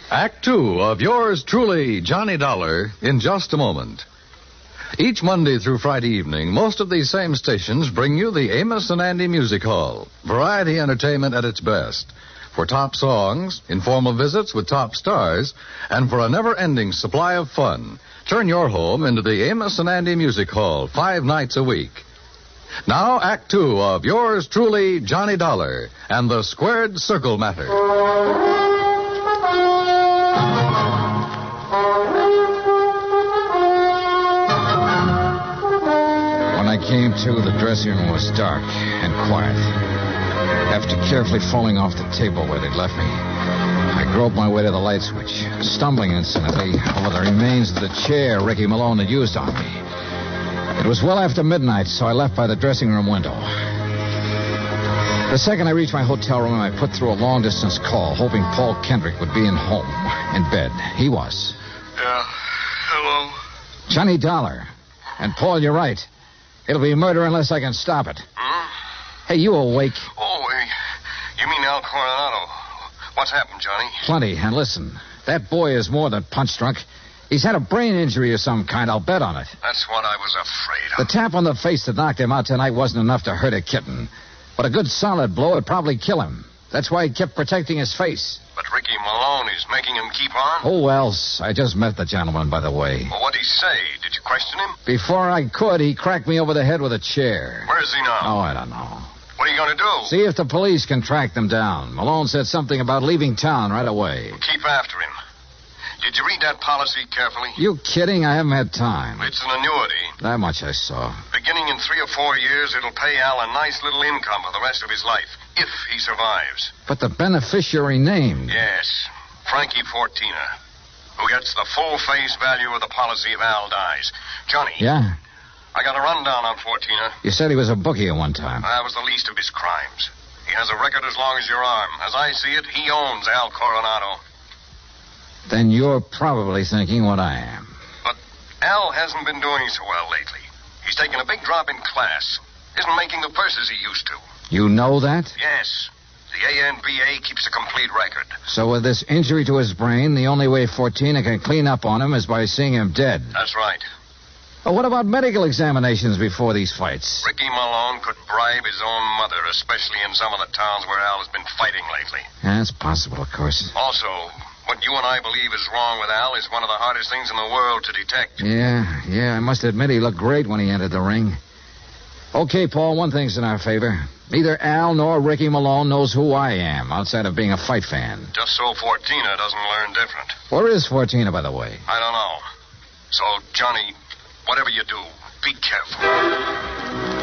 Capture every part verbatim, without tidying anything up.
Act two of yours truly, Johnny Dollar, in just a moment. Each Monday through Friday evening, most of these same stations bring you the Amos and Andy Music Hall. Variety entertainment at its best. For top songs, informal visits with top stars, and for a never-ending supply of fun. Turn your home into the Amos and Andy Music Hall five nights a week. Now, Act Two of yours truly, Johnny Dollar, and the Squared Circle Matter. When I came to, the dressing room was dark and quiet. After carefully falling off the table where they'd left me, I groped my way to the light switch, stumbling incidentally over the remains of the chair Ricky Malone had used on me. It was well after midnight, so I left by the dressing room window. The second I reached my hotel room, I put through a long-distance call, hoping Paul Kendrick would be in home, in bed. He was. Yeah. Hello? Johnny Dollar. And, Paul, you're right. It'll be murder unless I can stop it. Hmm? Hey, you awake? Oh, uh, you mean Al Coronado. What's happened, Johnny? Plenty. And listen, that boy is more than punch-drunk. He's had a brain injury of some kind, I'll bet on it. That's what I was afraid The of. tap on the face that knocked him out tonight wasn't enough to hurt a kitten. But a good solid blow would probably kill him. That's why he kept protecting his face. But Ricky Malone is making him keep on? Oh, else. I just met the gentleman, by the way. Well, what'd he say? Did you question him? Before I could, he cracked me over the head with a chair. Where is he now? Oh, I don't know. What are you going to do? See if the police can track them down. Malone said something about leaving town right away. Keep after him. Did you read that policy carefully? You kidding? I haven't had time. It's an annuity. That much I saw. Beginning in three or four years, it'll pay Al a nice little income for the rest of his life, if he survives. But the beneficiary named. Yes, Frankie Fortina, who gets the full face value of the policy if Al dies. Johnny. Yeah? I got a rundown on Fortina. You said he was a bookie at one time. That was the least of his crimes. He has a record as long as your arm. As I see it, he owns Al Coronado. Then you're probably thinking what I am. But Al hasn't been doing so well lately. He's taken a big drop in class. Isn't making the purses he used to. You know that? Yes. The A N B A keeps a complete record. So with this injury to his brain, the only way Fortina can clean up on him is by seeing him dead. That's right. Well, what about medical examinations before these fights? Ricky Malone could bribe his own mother, especially in some of the towns where Al has been fighting lately. Yeah, it's possible, of course. Also, what you and I believe is wrong with Al is one of the hardest things in the world to detect. Yeah, yeah, I must admit he looked great when he entered the ring. Okay, Paul, one thing's in our favor. Neither Al nor Ricky Malone knows who I am, outside of being a fight fan. Just so Fortina doesn't learn different. Where is Fortina, by the way? I don't know. So, Johnny, whatever you do, be careful.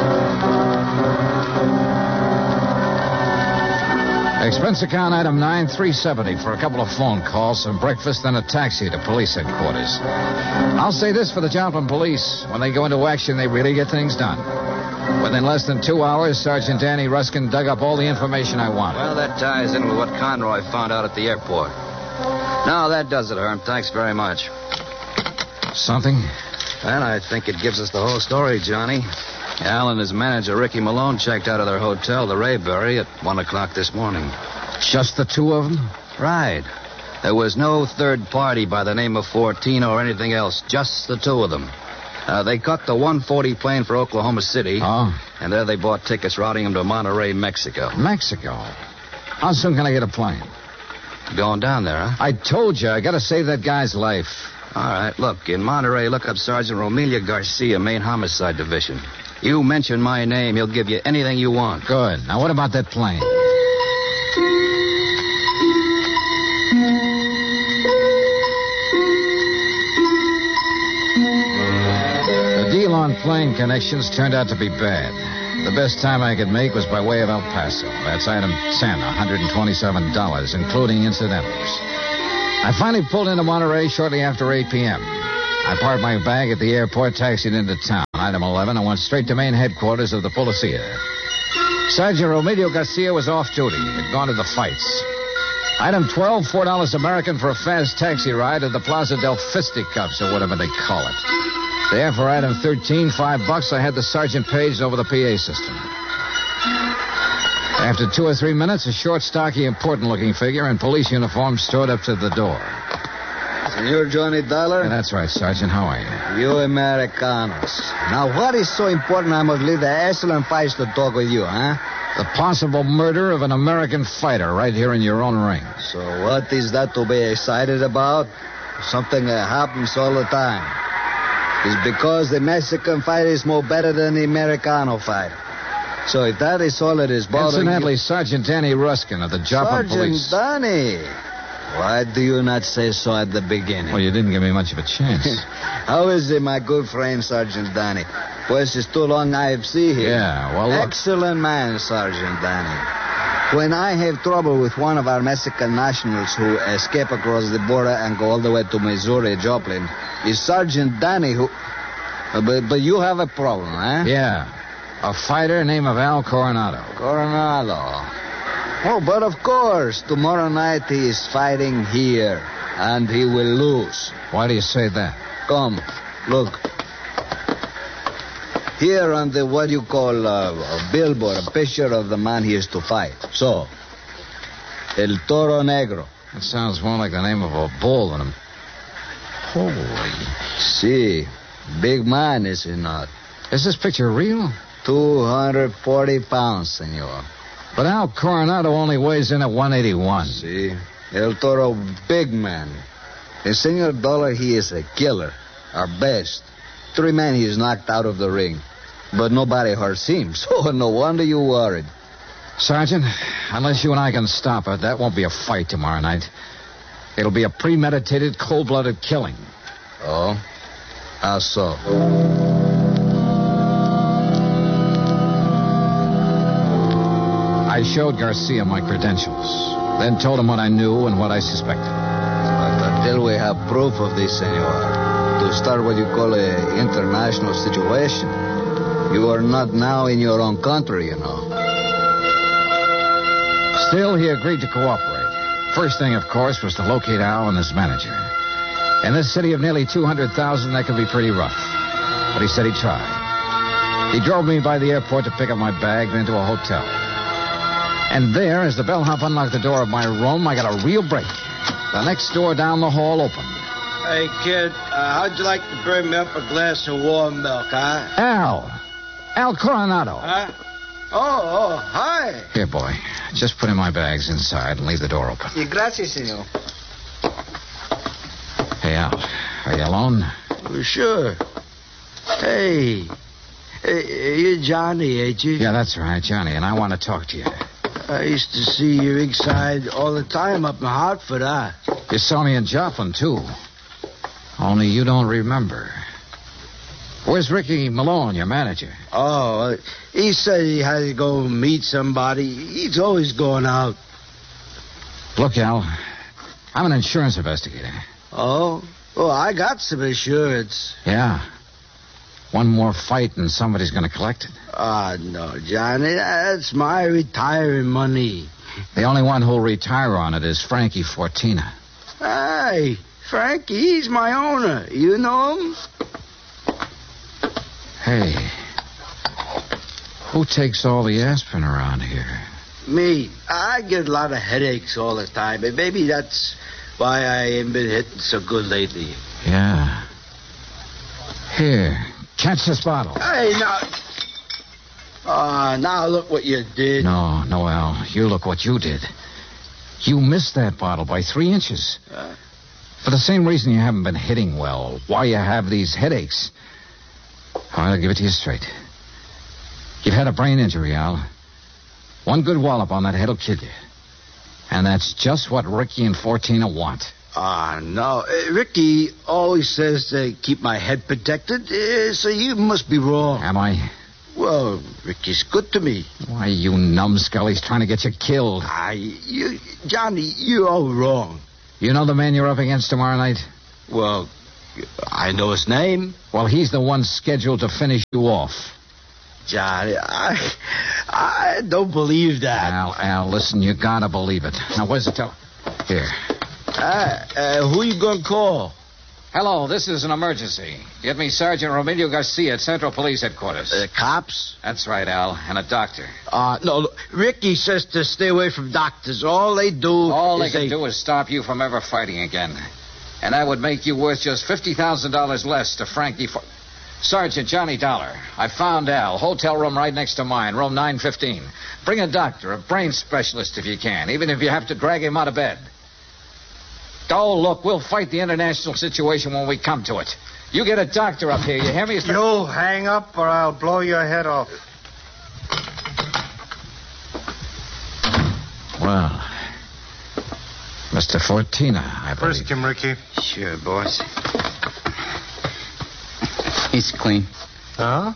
Expense account item nine three seventy for a couple of phone calls, some breakfast, then a taxi to police headquarters. I'll say this for the Joplin police. When they go into action, they really get things done. Within less than two hours, Sergeant Danny Ruskin dug up all the information I wanted. Well, that ties in with what Conroy found out at the airport. No, that does it, Herm. Thanks very much. Something? Well, I think it gives us the whole story, Johnny. Al and his manager, Ricky Malone, checked out of their hotel, the Rayberry, at one o'clock this morning. Just the two of them? Right. There was no third party by the name of Fortina or anything else, just the two of them. Uh, they caught the one forty plane for Oklahoma City. Oh? And there they bought tickets routing them to Monterrey, Mexico. Mexico? How soon can I get a plane? Going down there, huh? I told you, I gotta save that guy's life. All right, look, in Monterrey, look up Sergeant Romelia Garcia, Main Homicide Division. You mention my name, he'll give you anything you want. Good. Now, what about that plane? The deal on plane connections turned out to be bad. The best time I could make was by way of El Paso. That's item ten, one hundred twenty-seven dollars, including incidentals. I finally pulled into Monterey shortly after eight p.m. I parked my bag at the airport, taxied into town. Item eleven, I went straight to main headquarters of the Policia. Sergeant Romelio Garcia was off duty. He'd gone to the fights. Item twelve, four dollars American for a fast taxi ride to the Plaza del Fisticuffs, or whatever they call it. There, for item thirteen, five bucks, I had the sergeant paged over the P A system. After two or three minutes, a short, stocky, important-looking figure in police uniform strode up to the door. Senor Johnny Dollar? Yeah, that's right, Sergeant. How are you? You Americanos. Now, what is so important I must leave the excellent fights to talk with you, huh? The possible murder of an American fighter right here in your own ring. So what is that to be excited about? Something that happens all the time. It's because the Mexican fighter is more better than the Americano fighter. So if that is all that is bothering Incidentally, you... Sergeant Danny Ruskin of the Joplin Police. Sergeant Danny. Why do you not say so at the beginning? Well, you didn't give me much of a chance. How is it, my good friend, Sergeant Danny? Pues it's too long I have seen him. Yeah, well, look. Excellent man, Sergeant Danny. When I have trouble with one of our Mexican nationals who escape across the border and go all the way to Missouri, Joplin, it's Sergeant Danny who... Uh, but, but you have a problem, huh? Yeah. A fighter named of Al Coronado. Coronado. Oh, but of course, tomorrow night he is fighting here, and he will lose. Why do you say that? Come, look. Here on the, what you call uh, a billboard, a picture of the man he is to fight. So, El Toro Negro. That sounds more like the name of a bull than a... Holy... See, big man, is he not? Is this picture real? two hundred forty pounds, senor. But Al Coronado only weighs in at one eighty-one. See? El Toro, big man. And Senor Dollar, he is a killer. Our best. Three men he is knocked out of the ring. But nobody hurts him, so no wonder you worried. Sergeant, unless you and I can stop it, that won't be a fight tomorrow night. It'll be a premeditated, cold-blooded killing. Oh? How so? I showed Garcia my credentials, then told him what I knew and what I suspected. But until we have proof of this, senor, to start what you call an international situation, you are not now in your own country, you know. Still, he agreed to cooperate. First thing, of course, was to locate Al and his manager. In this city of nearly two hundred thousand, that could be pretty rough. But he said he'd try. He drove me by the airport to pick up my bag, then to a hotel. And there, as the bellhop unlocked the door of my room, I got a real break. The next door down the hall opened. Hey, kid, uh, how'd you like to bring me up a glass of warm milk, huh? Al. Al Coronado. Huh? Oh, oh, hi. Here, boy. Just put in my bags inside and leave the door open. Y gracias, senor. Hey, Al. Are you alone? Well, sure. Hey. Hey, you're Johnny, ain't you? Yeah, that's right, Johnny, and I want to talk to you. I used to see you ringside all the time up in Hartford, huh? You saw me in Joplin, too. Only you don't remember. Where's Ricky Malone, your manager? Oh, uh, he said he had to go meet somebody. He's always going out. Look, Al, I'm an insurance investigator. Oh? Oh, I got some insurance. Yeah. One more fight and somebody's going to collect it. Ah, no, Johnny, that's my retiring money. The only one who'll retire on it is Frankie Fortina. Hey, Frankie, he's my owner. You know him? Hey, who takes all the aspirin around here? Me. I get a lot of headaches all the time, and maybe that's why I ain't been hitting so good lately. Yeah. Here, catch this bottle. Hey, now... Ah, now look what you did. No, no, Al. You look what you did. You missed that bottle by three inches. Uh, For the same reason you haven't been hitting well, why you have these headaches. I'll give it to you straight. You've had a brain injury, Al. One good wallop on that head will kill you. And that's just what Ricky and Fortina want. Ah, no. Uh, Ricky always says to keep my head protected, uh, so you must be wrong. Am I? Well, Ricky's good to me. Why, you numbskull, he's trying to get you killed. I, you, Johnny, you're all wrong. You know the man you're up against tomorrow night? Well, I know his name. Well, he's the one scheduled to finish you off. Johnny, I, I don't believe that. Al, Al, listen, you gotta believe it. Now, where's the tel... Here. Uh, uh, who you gonna call? Hello, this is an emergency. Get me Sergeant Romilio Garcia at Central Police Headquarters. Uh, cops? That's right, Al, and a doctor. Uh, no, look, Ricky says to stay away from doctors. All they do All they is can do is stop you from ever fighting again. And I would make you worth just fifty thousand dollars less to Frankie for... Sergeant Johnny Dollar, I found Al. Hotel room right next to mine, room nine fifteen. Bring a doctor, a brain specialist if you can, even if you have to drag him out of bed. Oh, look, we'll fight the international situation when we come to it. You get a doctor up here, you hear me? You hang up or I'll blow your head off. Well, Mister Fortina, I believe. Frisk him, Ricky. Sure, boss. He's clean. Huh?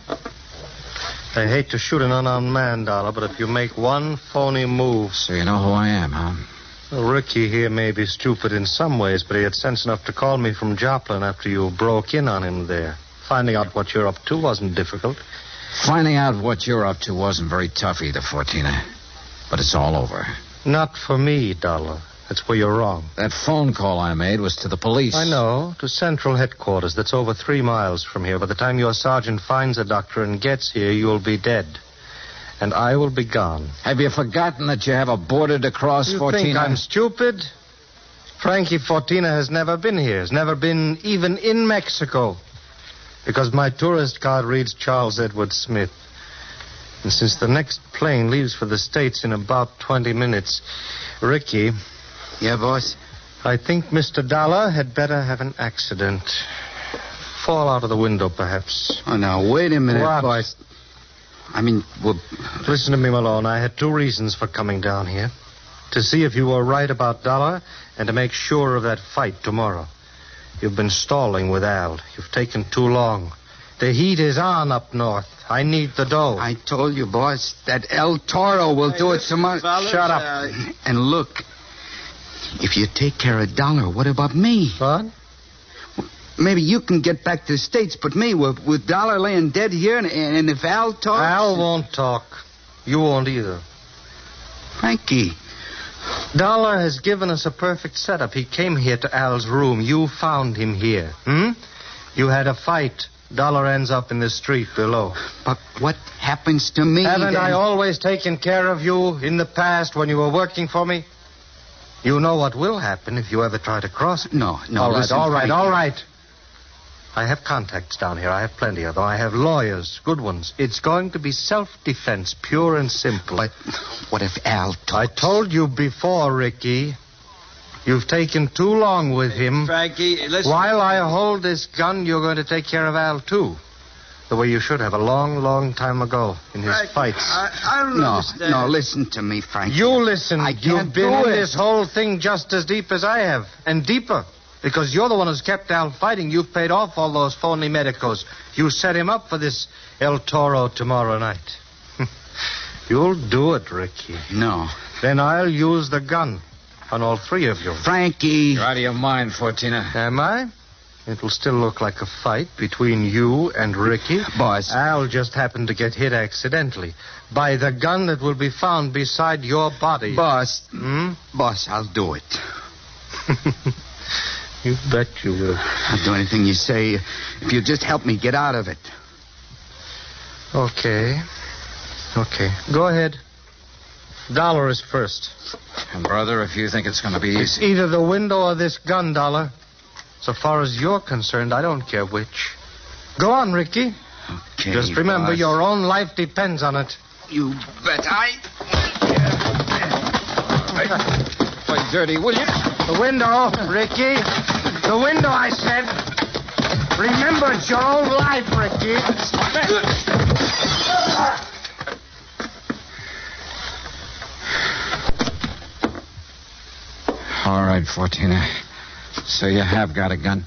I hate to shoot an unarmed man, Dollar, but if you make one phony move... So you know who I am, huh? Well, Ricky here may be stupid in some ways, but he had sense enough to call me from Joplin after you broke in on him there. Finding out what you're up to wasn't difficult. Finding out what you're up to wasn't very tough either, Fortina. But it's all over. Not for me, Dollar. That's where you're wrong. That phone call I made was to the police. I know. To Central Headquarters. That's over three miles from here. By the time your sergeant finds a doctor and gets here, you'll be dead. And I will be gone. Have you forgotten that you have a border to cross, You Fortina? think I'm stupid? Frankie Fortina has never been here. Has never been even in Mexico. Because my tourist card reads Charles Edward Smith. And since the next plane leaves for the States in about twenty minutes, Ricky... Yeah, boss? I think Mister Dollar had better have an accident. Fall out of the window, perhaps. Oh, now, wait a minute, What? boss. I mean, well... Listen to me, Malone. I had two reasons for coming down here. To see if you were right about Dollar and to make sure of that fight tomorrow. You've been stalling with Al. You've taken too long. The heat is on up north. I need the dough. I told you, boss, that El Toro will do it tomorrow. Shut up. Uh, And look, if you take care of Dollar, what about me? What? Maybe you can get back to the States, but me, with, with Dollar laying dead here, and, and if Al talks... Al won't talk. You won't either. Frankie. Dollar has given us a perfect setup. He came here to Al's room. You found him here. Hmm? You had a fight. Dollar ends up in the street below. But what happens to me? Haven't then? I always taken care of you in the past when you were working for me? You know what will happen if you ever try to cross it. No, no, All right, listen, all right, Frankie. all right. I have contacts down here. I have plenty of them. I have lawyers, good ones. It's going to be self-defense, pure and simple. But what if Al talks? I told you before, Ricky. You've taken too long with him. Frankie, listen. While I hold this gun, you're going to take care of Al, too. The way you should have a long, long time ago in his Frankie, fights. I, I don't No, understand. no, listen to me, Frankie. You listen. I can't You've been do in it. this whole thing just as deep as I have, and deeper. Because you're the one who's kept Al fighting. You've paid off all those phony medicos. You set him up for this El Toro tomorrow night. You'll do it, Ricky. No. Then I'll use the gun on all three of you. Frankie. You're out of your mind, Fortina. Am I? It'll still look like a fight between you and Ricky. Boss. Al just happened to get hit accidentally by the gun that will be found beside your body. Boss. Hmm? Boss, I'll do it. You bet you will. I'll do anything you say if you just help me get out of it. Okay. Okay. Go ahead. Dollar is first. And, brother, if you think it's going to be It's easy... either the window or this gun, Dollar. So far as you're concerned, I don't care which. Go on, Ricky. Okay, Just remember, boss. your own life depends on it. You bet I... Play dirty, will you? The window, Ricky. The window, I said. Remember, it's your own life, Ricky. All right, Fortina. So you have got a gun.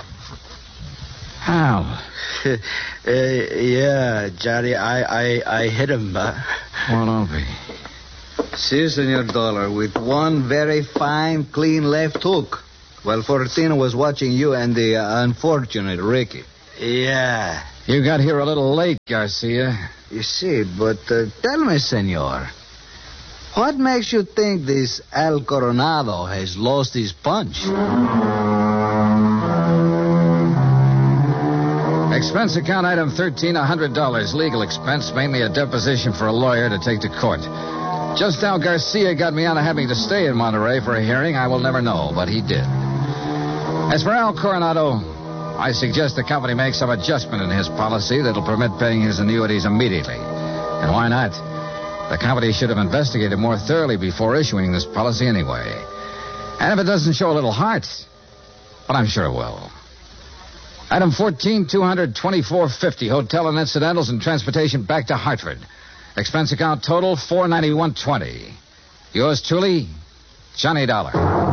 Al. uh, yeah, Johnny, I, I, I hit him. Uh, Well, don't be. Si, Senor Dollar, with one very fine, clean left hook. While Fortina was watching you and the uh, unfortunate Ricky. yeah. You got here a little late, Garcia. You see, but uh, tell me, senor, what makes you think this Al Coronado has lost his punch? Expense account item thirteen, one hundred dollars. Legal expense, mainly a deposition for a lawyer to take to court. Just how Garcia got me out of having to stay in Monterey for a hearing, I will never know, but he did. As for Al Coronado, I suggest the company make some adjustment in his policy that'll permit paying his annuities immediately. And why not? The company should have investigated more thoroughly before issuing this policy anyway. And if it doesn't show a little heart, well, I'm sure it will. Item fourteen, two hundred twenty-four fifty, hotel and incidentals and transportation back to Hartford. Expense account total four ninety-one twenty. Yours truly, Johnny Dollar.